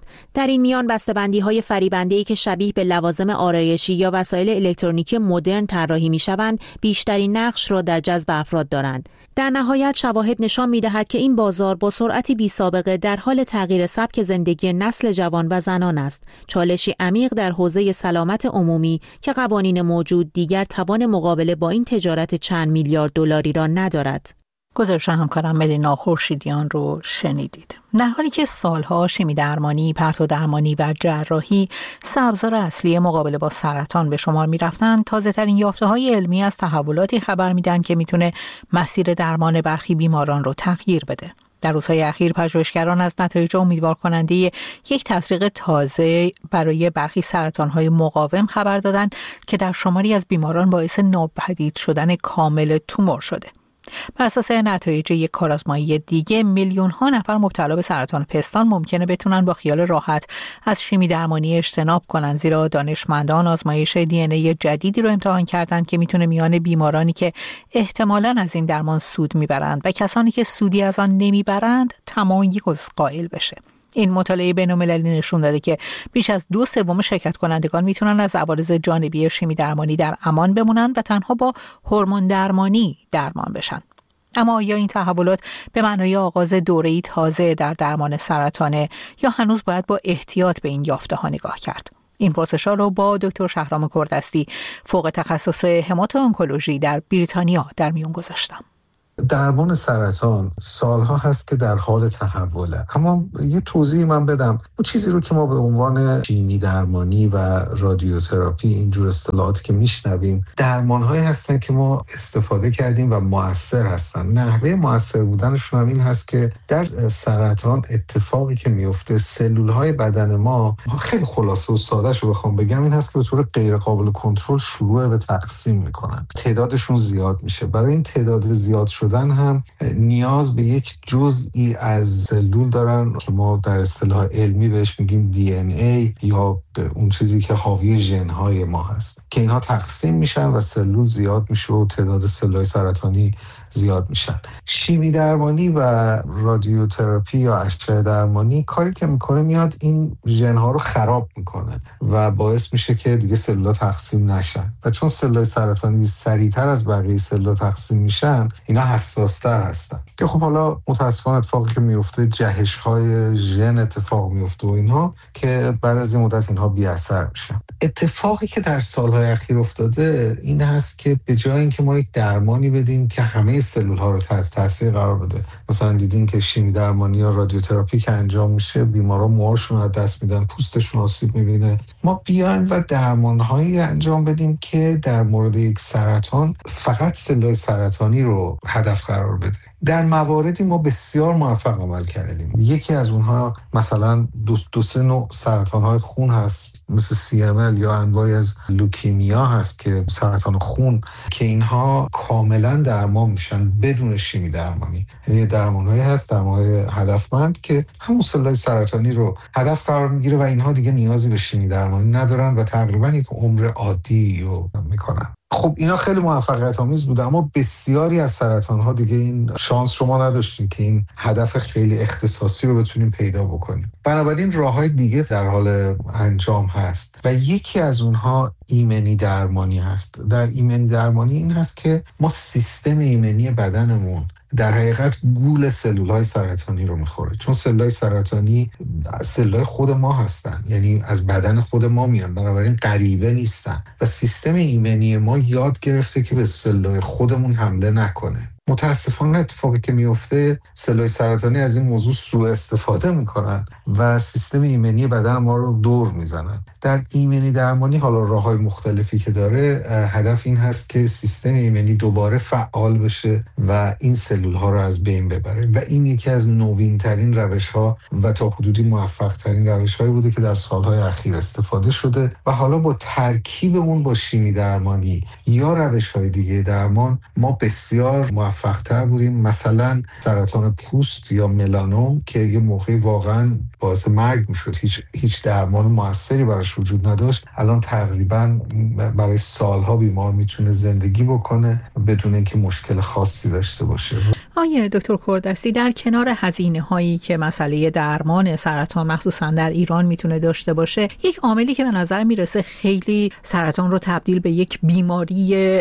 در این میان بسته‌بندی‌های فریبنده‌ای که شبیه به لوازم آرایشی یا وسایل الکترونیکی مدرن طراحی می‌شوند، بیشترین نقش را در جذب افراد دارند. در نهایت شواهد نشان می‌دهد که این بازار با سرعتی بی‌سابقه در حال تغییر سبک زندگی نسل جوان و زنان است. چالشی عمیق در حوزه سلامت عمومی که قوانین موجود دیگر توان مقابله با این تجارت چند میلیارد دلاری را ندارد. گزارش همکارم ملینا خورشیدیان رو شنیدید. در حالی که سالها شیمی درمانی، پرتو درمانی و جراحی ابزار اصلی مقابله با سرطان به شمار می رفتن، تازه ترین یافته های علمی از تحولاتی خبر میدن که میتونه مسیر درمان برخی بیماران رو تغییر بده. در روزهای اخیر پژوهشگران از نتایج امیدوار کننده یک تزریق تازه برای برخی سرطان‌های مقاوم خبر دادند که در شماری از بیماران باعث ناپدید شدن کامل تومور شده. بر اساس نتایج یک کارآزمایی دیگه، میلیون‌ها نفر مبتلا به سرطان پستان ممکنه بتونن با خیال راحت از شیمی درمانی اجتناب کنن، زیرا دانشمندان آزمایش دی ان ای جدیدی رو امتحان کردند که میتونه میان بیمارانی که احتمالاً از این درمان سود میبرند و کسانی که سودی از آن نمیبرند تمایز قائل بشه. این مطالعه بین‌المللی نشون داده که بیش از 2/3 شرکت کنندگان میتونن از عوارض جانبی شیمی درمانی در امان بمونن و تنها با هورمون درمانی درمان بشن. اما آیا این تحولات به معنای آغاز دوره‌ای تازه در درمان سرطانه یا هنوز باید با احتیاط به این یافته‌ها نگاه کرد؟ این پرسش‌ها رو با دکتر شهرام کردستی فوق تخصص هماتو-آنکولوژی در بریتانیا در میون گذاشتم. درمان سرطان سالها هست که در حال تحوله، اما یه توضیح من بدم. اون چیزی رو که ما به عنوان شیمی درمانی و رادیوتراپی اینجور اصطلاحاتی که میشنویم، درمان‌هایی هستن که ما استفاده کردیم و مؤثر هستن. نحوه مؤثر بودنشون هم این هست که در سرطان اتفاقی که میفته، سلول‌های بدن ما خیلی خلاصه و ساده‌ش رو بخوام بگم این هست که به طور غیر قابل کنترل شروع به تقسیم میکنن. تعدادشون زیاد میشه. برای این تعداد زیاد شدن هم نیاز به یک جزئی از سلول دارن که ما در اصطلاح علمی بهش میگیم DNA یا اون چیزی که حاوی ژن‌های ما هست که اینها تقسیم میشن و سلول زیاد میشه و تعداد سلول‌های سرطانی زیاد میشن. شیمی درمانی و رادیوتراپی یا اشعه درمانی کاری که میکنه میاد این ژن‌ها رو خراب میکنه و باعث میشه که دیگه سلول‌ها تقسیم نشن و چون سلول‌های سرطانی سریعتر از بقیه سلول‌ها تقسیم میشن اینا حساس‌تر هستن که خب حالا متاسفانه اتفاقی که میفته جهش‌های ژن اتفاق میفته و اینها که بعد از این مدت اینها بی اثر میشن. اتفاقی که در سالهای اخیر افتاده این هست که به جای اینکه ما یک درمانی بدیم که همه سلول‌ها رو تحت تاثیر قرار بده، مثلا دیدین که شیمی درمانی یا رادیوتراپی که انجام میشه بیمارا موهاشون رو از دست میدن، پوستشون آسیب میبینه، ما بیایم و درمان‌هایی انجام بدیم که در مورد یک سرطان فقط سلول‌های سرطانی رو هدف قرار بده. در مواردی ما بسیار موفق عمل کردیم. یکی از اونها مثلا دو سه نوع سرطان‌های خون هست مثل CML یا انواعی از لوکیمیا هست که سرطان خون که اینها کاملا درمان میشن بدون شیمی درمانی. یعنی درمان‌هایی هست، درمان‌های هدفمند که همون سلول‌های سرطانی رو هدف قرار میگیره و اینها دیگه نیازی به شیمی درمانی ندارن و تقریبا یک عمر عادی رو میکنن. خب اینا خیلی موفقیت آمیز بوده، اما بسیاری از سرطان‌ها دیگه این شانس شما نداشتیم که این هدف خیلی اختصاصی رو بتونیم پیدا بکنیم. بنابراین راه‌های دیگه در حال انجام هست و یکی از اونها ایمنی درمانی هست. در ایمنی درمانی این هست که ما سیستم ایمنی بدنمون در حقیقت گول سلول‌های سرطانی رو میخوره، چون سلول‌های سرطانی سلول‌های خود ما هستن، یعنی از بدن خود ما میان، بنابراین غریبه نیستن و سیستم ایمنی ما یاد گرفته که به سلول‌های خودمون حمله نکنه. متاسفانه اتفاقی که میفته سلول‌های سرطانی از این موضوع سوء استفاده میکنن و سیستم ایمنی بدن ما رو دور میزنن. در ایمنی درمانی حالا راه‌های مختلفی که داره، هدف این هست که سیستم ایمنی دوباره فعال بشه و این سلول‌ها رو از بین ببره و این یکی از نوین‌ترین روش‌ها و تا حدودی موفق‌ترین روش‌هایی بوده که در سال‌های اخیر استفاده شده و حالا با ترکیب اون با شیمی درمانی یا روش‌های دیگه درمان ما بسیار موفق‌تر بودیم. مثلا سرطان پوست یا ملانوم که یه موقعی واقعا باعث مرگ میشد، هیچ درمان موثری براش وجود نداشت، الان تقریبا برای سالها بیمار میتونه زندگی بکنه بدون اینکه مشکل خاصی داشته باشه. آقای دکتر کوردستی، در کنار هزینه هایی که مسئله درمان سرطان مخصوصا در ایران میتونه داشته باشه، یک عاملی که به نظر میرسه خیلی سرطان رو تبدیل به یک بیماری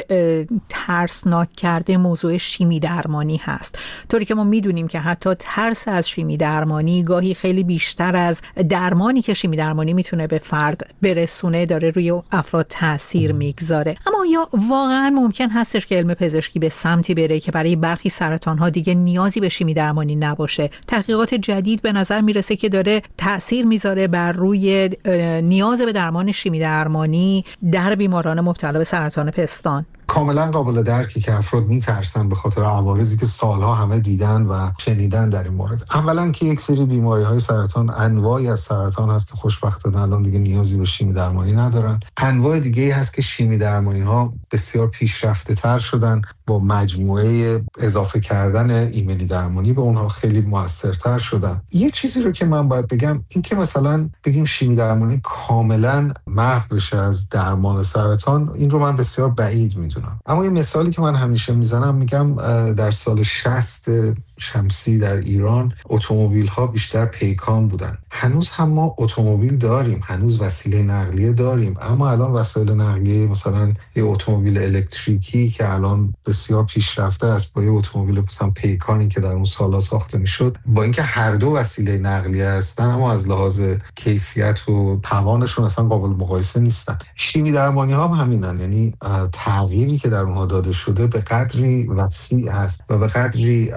ترسناک کرده موضوع شیمی درمانی هست. طوری که ما میدونیم که حتی ترس از شیمی درمانی گاهی خیلی بیشتر از درمانی که شیمی درمانی میتونه به فرد برسونه داره روی افراد تاثیر میگذاره. اما یا واقعا ممکن هستش که علم پزشکی به سمتی بره که برای برخی سرطان‌ها دیگه نیازی به شیمی درمانی نباشه؟ تحقیقات جدید به نظر میرسه که داره تأثیر میذاره بر روی نیاز به درمان شیمی درمانی در بیماران مبتلا به سرطان پستان. کاملا قابل درکی که افراد میترسن به خاطر عوارضی که سالها همه دیدن و شنیدن در این مورد. اولا که یک سری بیماری‌های سرطان، انواعی از سرطان هست که خوشبختانه الان دیگه نیازی به شیمی درمانی ندارن. انواع دیگه هست که شیمی درمانی‌ها بسیار پیشرفته‌تر شدن، با مجموعه اضافه کردن ایمنی درمانی به اونها خیلی موثرتر شدن. یه چیزی رو که من باید بگم این که مثلا بگیم شیمی درمانی کاملا محو بشه از درمان سرطان، این رو من بسیار بعید میدونم. اما یه مثالی که من همیشه میزنم، میگم در سال 60 شمسی در ایران اتومبیل ها بیشتر پیکان بودن. هنوز هم ما اتومبیل داریم، هنوز وسیله نقلیه داریم، اما الان وسایل نقلیه مثلا یه اتومبیل الکتریکی که الان بسیار پیشرفته است با یه اتومبیل مثلا پیکانی که در اون سالا ساخته میشد، با اینکه هر دو وسیله نقلیه هستن اما از لحاظ کیفیت و توانشون اصلا قابل مقایسه نیستن. شیمی درمانی ها هم همینن، یعنی تغییری که در اونها داده شده به قدری وسیع است و به قدری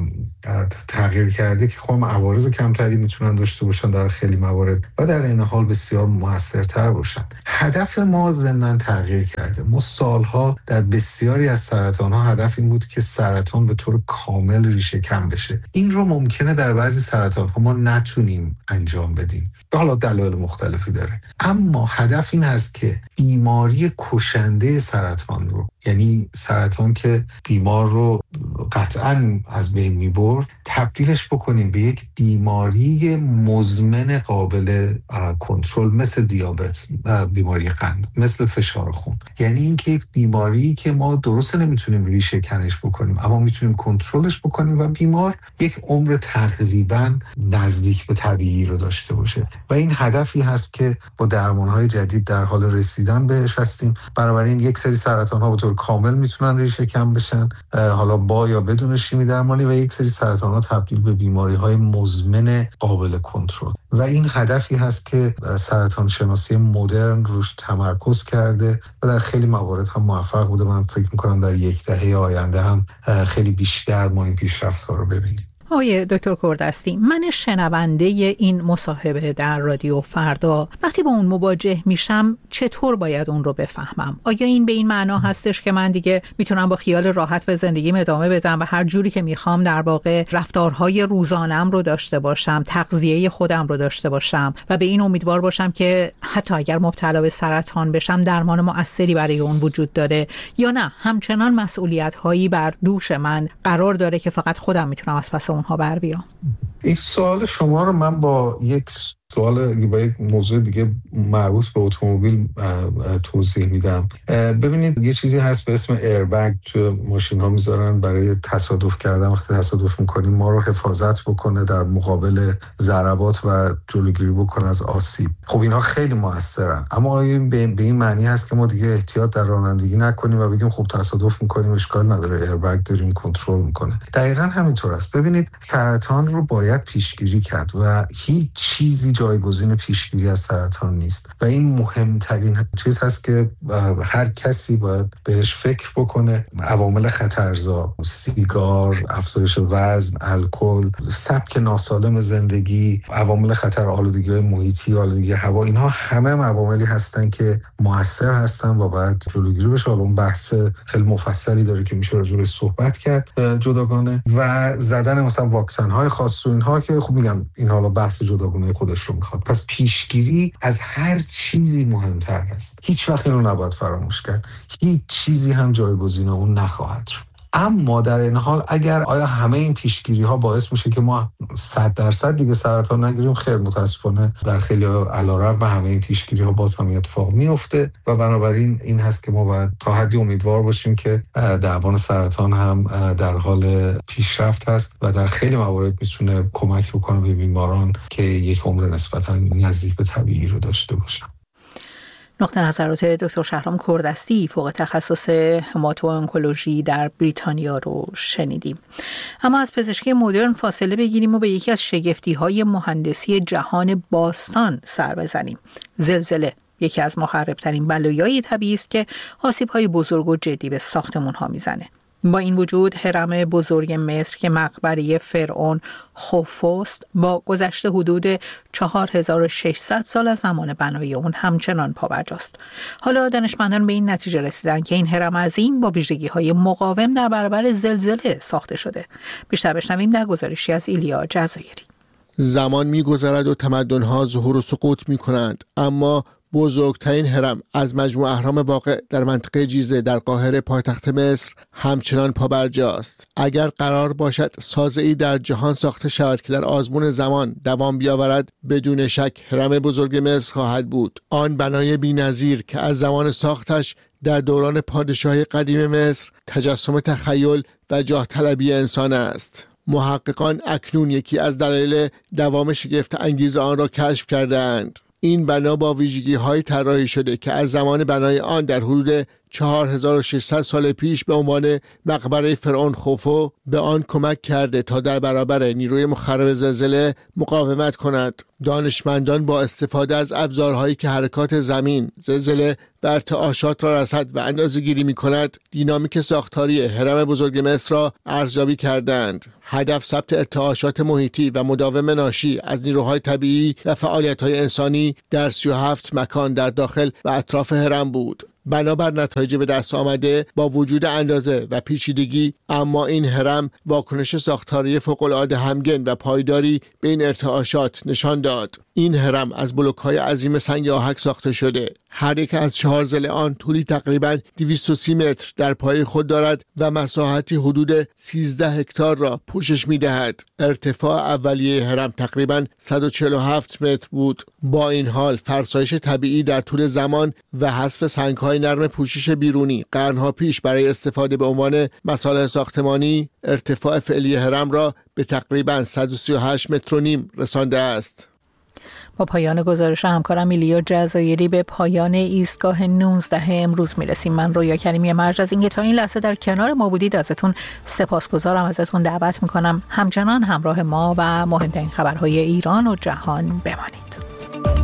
تغییر کرده که خب عوارض کمتری میتونن داشته باشن در خیلی موارد و در این حال بسیار موثرتر باشن. هدف ما ضمن تغییر کرده. ما سالها در بسیاری از سرطان‌ها هدف این بود که سرطان به طور کامل ریشه کن بشه. این رو ممکنه در بعضی سرطان‌ها ما نتونیم انجام بدیم، به حالا دلایل مختلفی داره، اما هدف این هست که بیماری کشنده سرطان رو، یعنی سرطان که بیمار رو قطعاً از بین میبرد، تبدیلش بکنیم به یک بیماری مزمن قابل کنترل، مثل دیابت، بیماری قند، مثل فشار خون. یعنی اینکه یک بیماری که ما درست نمیتونیم ریشه کنش بکنیم اما میتونیم کنترلش بکنیم و بیمار یک عمر تقریباً نزدیک به طبیعی رو داشته باشه. و این هدفی هست که با درمان‌های جدید در حال رسیدن بهش هستیم. بنابراین یک سری سرطان‌ها به طور کامل میتونن ریشه کن بشن، حالا با یا بدون شیمی درمانی، و یک سری سرطان‌ها تبدیل به بیماری‌های مزمن قابل کنترل. و این هدفی هست که سرطان شناسی مدرن روش تمرکز کرده و در خیلی موارد هم موفق بوده. من فکر می‌کنم در یک دهه آینده هم خیلی بیشتر ما این پیشرفت‌ها رو ببینیم. آقای دکتر کوردستی، من شنونده این مصاحبه در رادیو فردا وقتی با اون مواجه میشم چطور باید اون رو بفهمم؟ آیا این به این معنا هستش که من دیگه میتونم با خیال راحت به زندگیم ادامه بدم و هر جوری که میخوام در واقع رفتارهای روزانه‌ام رو داشته باشم، تغذیه خودم رو داشته باشم و به این امیدوار باشم که حتی اگر مبتلا به سرطان بشم درمان مؤثری برای اون وجود داره، یا نه همچنان مسئولیت‌هایی بر دوش من قرار داره که فقط خودم میتونم از پس اونها بر بیام؟ این سوال شما رو من با یک موضوع دیگه مربوط به اتومبیل توضیح میدم. ببینید یه چیزی هست به اسم ایربگ تو ماشین ها میذارن برای تصادف کردن. وقتی تصادف میکنیم ما رو حفاظت بکنه در مقابل ضربات و جلوگیری بکنه از آسیب. خب اینها خیلی موثرن، اما به این معنی هست که ما دیگه احتیاط در رانندگی نکنیم و بگیم خب تصادف میکنیم اشکال نداره، ایربگ داریم کنترل میکنه. دقیقاً همینطور است. ببینید سرطان رو باید پیشگیری کرد و هیچ چیزی جایگزین پیشگیری از سرطان نیست و این مهمترین چیز هست که هر کسی باید بهش فکر بکنه. عوامل خطرزا، سیگار، افزایش وزن، الکل، سبک ناسالم زندگی، عوامل خطر، آلودگی‌های محیطی، آلودگی هوا، اینها همه عواملی هستن که مؤثر هستن و باید جلوگیری بشه. حالا اون بحث خیلی مفصلی داره که میشه راجع بهش صحبت کرد جداگانه، و زدن مثلا واکسن‌های خاص و اینها که خب میگم این حالا بحث جداگانه خودش رو میخواد. پس پیشگیری از هر چیزی مهمتر است. هیچ وقت اینو نباید فراموش کرد. هیچ چیزی هم جایگزین اون نخواهد شد. اما در این حال اگر آیا همه این پیشگیری ها باعث میشه که ما 100% دیگه سرطان نگیریم؟ خیر، متاسفانه در خیلی علیرغم همه این پیشگیری ها باز هم اتفاق میفته و بنابراین این هست که ما باید تا حدی امیدوار باشیم که درمان سرطان هم در حال پیشرفت هست و در خیلی موارد میتونه کمک بکنه به بیماران که یک عمر نسبتاً نزدیک به طبیعی رو داشته باشن. نقطه نظرات دکتر شهرام کوردستی فوق تخصص هماتو-آنکولوژی در بریتانیا رو شنیدیم. اما از پزشکی مدرن فاصله بگیریم و به یکی از شگفتی‌های مهندسی جهان باستان سر بزنیم. زلزله یکی از مخرب‌ترین بلایای طبیعی است که آسیب‌های بزرگ و جدی به ساختمان‌ها میزنه. با این وجود هرم بزرگ مصر که مقبره فرعون خوفوست با گذشت حدود 4600 سال از زمان بنای اون همچنان پابرجاست. حالا دانشمندان به این نتیجه رسیدن که این هرم عظیم با ویژگی‌های مقاوم در برابر زلزله ساخته شده. بیشتر بشنویم در گزارشی از ایلیا جزایری. زمان می‌گذرد و تمدن‌ها ظهور و سقوط می‌کنند، اما بزرگترین هرم از مجموع اهرام واقع در منطقه جیزه در قاهره پایتخت مصر همچنان پابرجاست. اگر قرار باشد سازه‌ای در جهان ساخته شود که در آزمون زمان دوام بیاورد، بدون شک هرم بزرگ مصر خواهد بود. آن بنای بی‌نظیر که از زمان ساختش در دوران پادشاهی قدیم مصر تجسم تخیل و جاه طلبی انسان است. محققان اکنون یکی از دلایل دوام شگفت انگیز آن را کشف کرده‌اند. این بنا با ویژگی‌های طراحی شده که از زمان بنای آن در حدود 4600 سال پیش به عنوان مقبره فرعون خوفو به آن کمک کرده تا در برابر نیروی مخرب زلزله مقاومت کند. دانشمندان با استفاده از ابزارهایی که حرکات زمین، زلزله و ارتعاشات را رصد و اندازه‌گیری می‌کند، دینامیک ساختاری هرم بزرگ مصر را ارزیابی کردند. هدف ثبت ارتعاشات محیطی و مداوم ناشی از نیروهای طبیعی و فعالیت‌های انسانی در 37 مکان در داخل و اطراف هرم بود. بنابر نتایج به دست آمده با وجود اندازه و پیچیدگی، اما این هرم واکنش ساختاری فوق‌العاده همگن و پایداری به این ارتعاشات نشان داد. این هرم از بلوک‌های عظیم سنگ آهک ساخته شده. هر یک از 4 ضلع آن طولی تقریباً 230 متر در پای خود دارد و مساحتی حدود 13 هکتار را پوشش می‌دهد. ارتفاع اولیه هرم تقریباً 147 متر بود. با این حال فرسایش طبیعی در طول زمان و حذف سنگ‌های نرم پوشش بیرونی قرن‌ها پیش برای استفاده به عنوان مصالح ساختمانی ارتفاع فعلی هرم را به تقریباً 138 متر و نیم رسانده است. با پایان گزارش همکارم ایلیا جزایری به پایان ایستگاه 19 امروز میرسیم. من رویا کریمی مرج از اینکه تا این لحظه در کنار ما بودید ازتون سپاسگزارم. ازتون دعوت میکنم همچنان همراه ما و مهمترین خبرهای ایران و جهان بمانید.